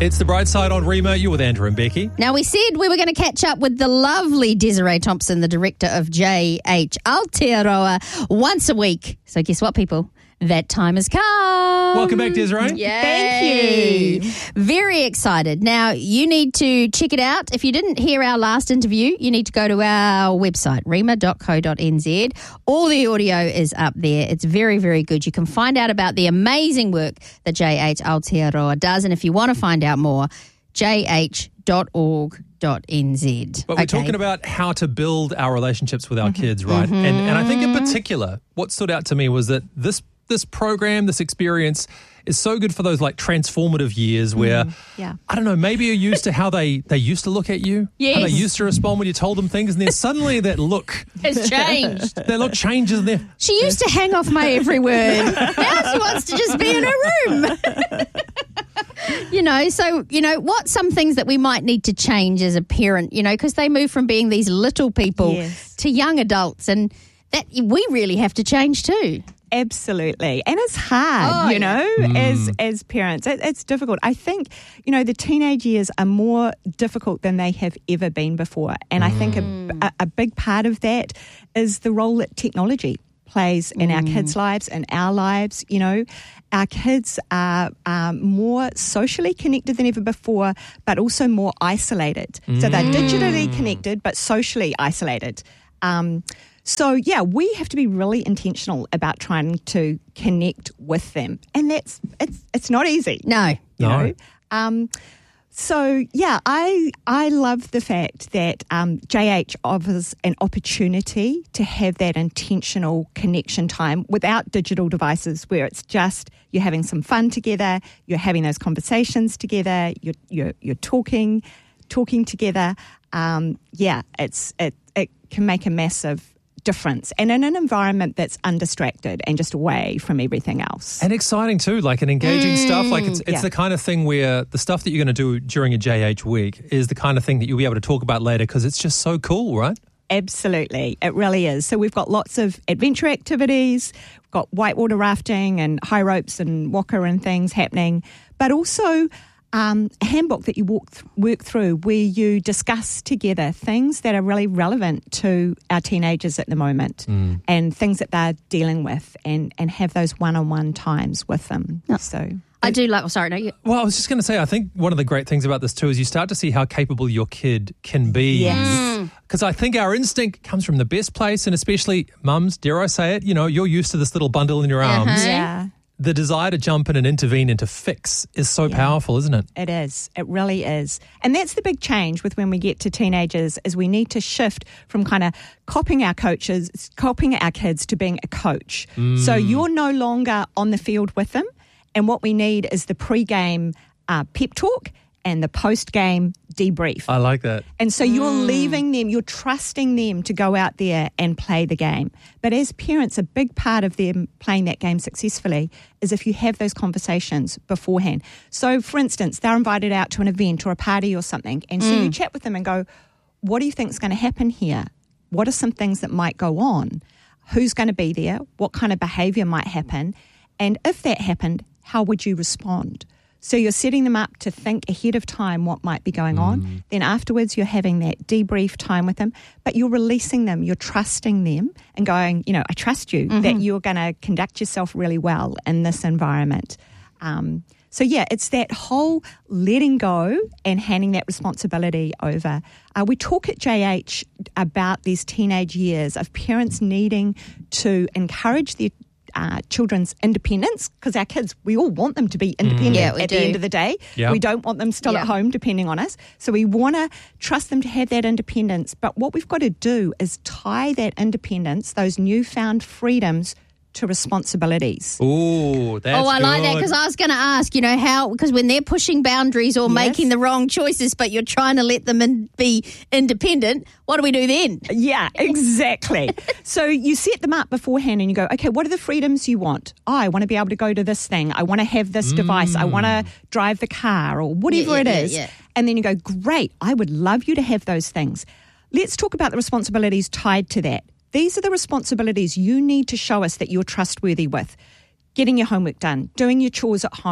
It's The Bright Side on Rima. You're with Andrew and Becky. Now, we said we were going to catch up with the lovely Desiree Thompson, the director of JH Aotearoa, once a week. So guess what, people? That time has come. Welcome back, Desiree. Yay. Thank you. Very excited. Now, you need to check it out. If you didn't hear our last interview, you need to go to our website, rima.co.nz. All the audio is up there. It's very, very good. You can find out about the amazing work that JH Aotearoa does. And if you want to find out more, jh.org.nz. But we're talking about how to build our relationships with our kids, right? And I think in particular, what stood out to me was that this program, this experience is so good for those like transformative years where, I don't know, maybe you're used to how they used to look at you, how they used to respond when you told them things, and then suddenly that look It's changed. that look changes. There, She used to hang off my every word. Now she wants to just be in her room. What some things that we might need to change as a parent, because they move from being these little people to young adults, and that we really have to change too. Absolutely. And it's hard, as parents. It's difficult. I think, the teenage years are more difficult than they have ever been before. And I think a big part of that is the role that technology plays in our kids' lives and our lives. Our kids are more socially connected than ever before, but also more isolated. So they're digitally connected, but socially isolated. So, we have to be really intentional about trying to connect with them. And it's not easy. No. I love the fact that JH offers an opportunity to have that intentional connection time without digital devices, where it's just you're having some fun together, you're having those conversations together, you're talking together. It can make a massive difference, and in an environment that's undistracted and just away from everything else. and exciting too, like an engaging stuff. Like it's the kind of thing where the stuff that you're going to do during a JH week is the kind of thing that you'll be able to talk about later because it's just so cool, right? Absolutely. It really is. So we've got lots of adventure activities. We've got whitewater rafting and high ropes and waka and things happening, but also a handbook that you work through where you discuss together things that are really relevant to our teenagers at the moment and things that they're dealing with and have those one-on-one times with them. No. So I do like, sorry, no, you. Well, I was just going to say, I think one of the great things about this too is you start to see how capable your kid can be. Yes. Because I think our instinct comes from the best place, and especially mums, dare I say it, you're used to this little bundle in your arms. Yeah. The desire to jump in and intervene and to fix is so powerful, isn't it? It is. It really is. And that's the big change with when we get to teenagers is we need to shift from kind of copying our kids to being a coach. So you're no longer on the field with them. And what we need is the pre-game pep talk and the post-game debrief. I like that. And so you're leaving them, you're trusting them to go out there and play the game. But as parents, a big part of them playing that game successfully is if you have those conversations beforehand. So, for instance, they're invited out to an event or a party or something, and so you chat with them and go, what do you think is going to happen here? What are some things that might go on? Who's going to be there? What kind of behaviour might happen? And if that happened, how would you respond? So you're setting them up to think ahead of time what might be going on. Then afterwards, you're having that debrief time with them, but you're releasing them, you're trusting them and going, I trust you that you're going to conduct yourself really well in this environment. It's that whole letting go and handing that responsibility over. We talk at JH about these teenage years of parents needing to encourage their children's independence, because our kids, we all want them to be independent at the end of the day. We don't want them still at home depending on us. So we want to trust them to have that independence. But what we've got to do is tie that independence, those newfound freedoms, to responsibilities. Oh, that's I like that, good. because I was going to ask, how, because when they're pushing boundaries or making the wrong choices, but you're trying to let them be independent, what do we do then? Yeah, exactly. So you set them up beforehand and you go, okay, what are the freedoms you want? I want to be able to go to this thing. I want to have this device. I want to drive the car or whatever it is. Yeah. And then you go, great, I would love you to have those things. Let's talk about the responsibilities tied to that. These are the responsibilities you need to show us that you're trustworthy with. Getting your homework done, doing your chores at home,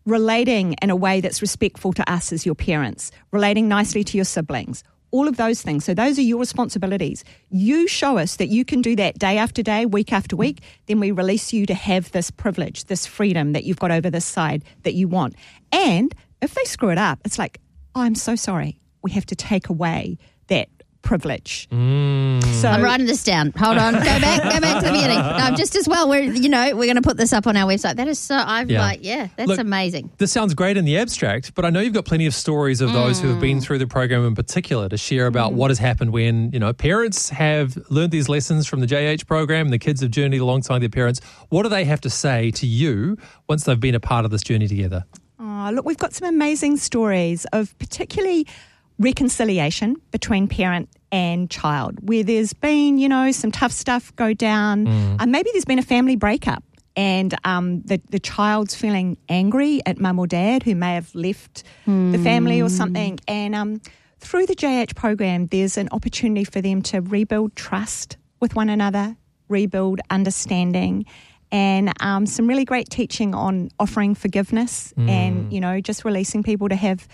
relating in a way that's respectful to us as your parents, relating nicely to your siblings, all of those things. So those are your responsibilities. You show us that you can do that day after day, week after week, then we release you to have this privilege, this freedom that you've got over this side that you want. And if they screw it up, it's like, oh, I'm so sorry. We have to take away that privilege. So I'm writing this down. Hold on. Go back to the beginning. No, just as well. We're going to put this up on our website. That is so. That's Look, amazing. This sounds great in the abstract, but I know you've got plenty of stories of those who have been through the program in particular to share about what has happened when parents have learned these lessons from the JH program and the kids have journeyed alongside their parents. What do they have to say to you once they've been a part of this journey together? Oh, look, we've got some amazing stories of particularly reconciliation between parent and child, where there's been, some tough stuff go down. Maybe there's been a family breakup and the child's feeling angry at mum or dad who may have left the family or something. And through the JH program, there's an opportunity for them to rebuild trust with one another, rebuild understanding, and some really great teaching on offering forgiveness and, just releasing people to have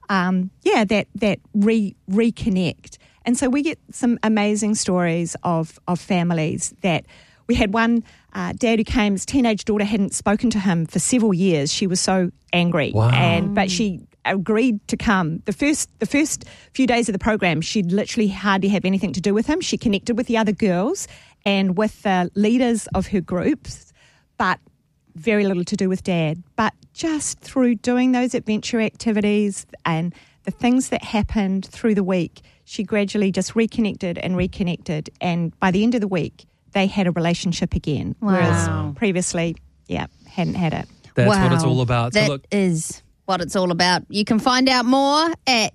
that reconnect. And so we get some amazing stories of families that we had one dad who came, his teenage daughter hadn't spoken to him for several years. She was so angry. Wow. But she agreed to come. The first few days of the program, she'd literally hardly have anything to do with him. She connected with the other girls and with the leaders of her groups, but very little to do with Dad. But just through doing those adventure activities and the things that happened through the week, she gradually just reconnected. And by the end of the week, they had a relationship again. Wow. Whereas previously, hadn't had it. That's what it's all about. That is what it's all about. You can find out more at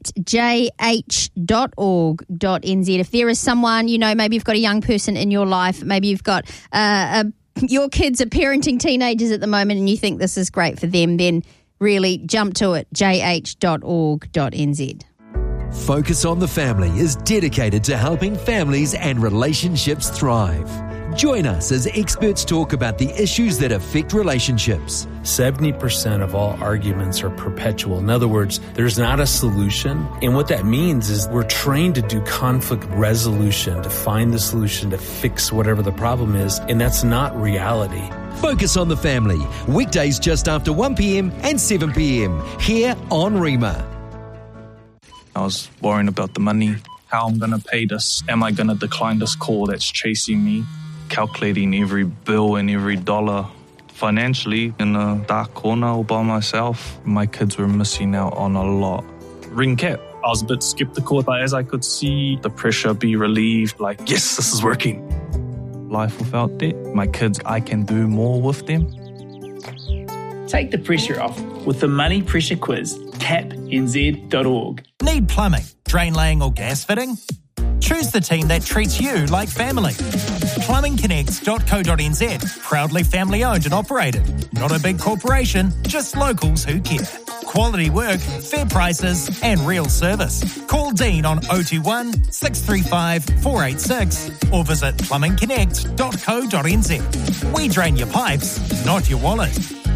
jh.org.nz. If there is someone, maybe you've got a young person in your life, maybe you've got your kids are parenting teenagers at the moment and you think this is great for them, then really jump to it, jh.org.nz. Focus on the Family is dedicated to helping families and relationships thrive. Join us as experts talk about the issues that affect relationships. 70% of all arguments are perpetual. In other words, there's not a solution. And what that means is we're trained to do conflict resolution, to find the solution, to fix whatever the problem is. And that's not reality. Focus on the Family, weekdays just after 1 p.m. and 7 p.m. here on Rima. I was worrying about the money, how I'm going to pay this. Am I going to decline this call that's chasing me? Calculating every bill and every dollar. Financially, in a dark corner all by myself, my kids were missing out on a lot. Ring Cap, I was a bit skeptical, but as I could see the pressure be relieved, like, yes, this is working. Life without debt. My kids, I can do more with them. Take the pressure off with the Money Pressure Quiz. tapnz.org. Need plumbing, drain laying or gas fitting? Choose the team that treats you like family. Plumbingconnects.co.nz. Proudly family owned and operated. Not a big corporation, just locals who care. Quality work, fair prices and real service. Call Dean on 021 635 486 or visit plumbingconnects.co.nz. We drain your pipes, not your wallet.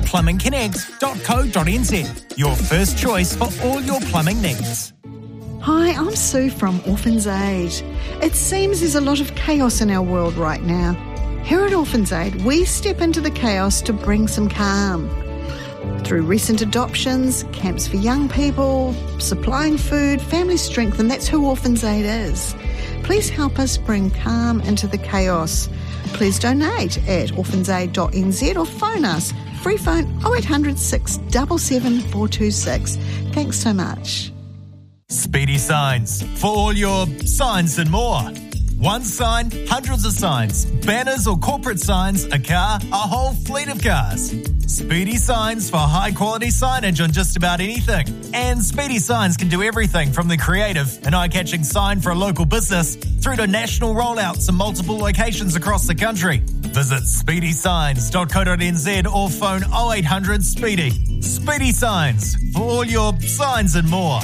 plumbingconnects.co.nz. Your first choice for all your plumbing needs. Hi, I'm Sue from Orphans Aid. It seems there's a lot of chaos in our world right now. Here at Orphans Aid, we step into the chaos to bring some calm. Through recent adoptions, camps for young people, supplying food, family strength, and that's who Orphans Aid is. Please help us bring calm into the chaos. Please donate at orphansaid.nz or phone us. Free phone 0800 677 426. Thanks so much. Speedy Signs, for all your signs and more. One sign, hundreds of signs, banners or corporate signs, a car, a whole fleet of cars. Speedy Signs for high quality signage on just about anything. And Speedy Signs can do everything from the creative and eye-catching sign for a local business through to national rollouts in multiple locations across the country. Visit speedysigns.co.nz or phone 0800 SPEEDY. Speedy Signs for all your signs and more.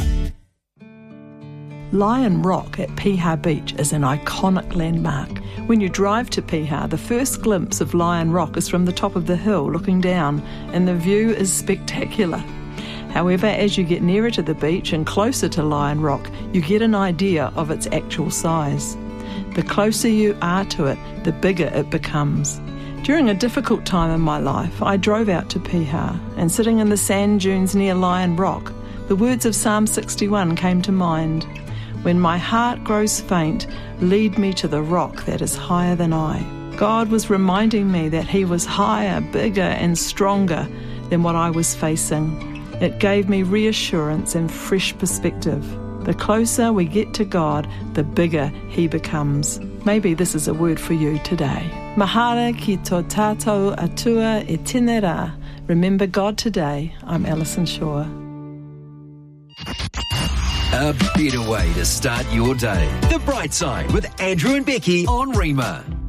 Lion Rock at Piha Beach is an iconic landmark. When you drive to Piha, the first glimpse of Lion Rock is from the top of the hill looking down, and the view is spectacular. However, as you get nearer to the beach and closer to Lion Rock, you get an idea of its actual size. The closer you are to it, the bigger it becomes. During a difficult time in my life, I drove out to Piha, and sitting in the sand dunes near Lion Rock, the words of Psalm 61 came to mind. When my heart grows faint, lead me to the rock that is higher than I. God was reminding me that He was higher, bigger and stronger than what I was facing. It gave me reassurance and fresh perspective. The closer we get to God, the bigger He becomes. Maybe this is a word for you today. Mahara ki tō tātou atua e tēnei rā. Remember God today. I'm Alison Shaw. A better way to start your day. The Bright Side with Andrew and Becky on Rima.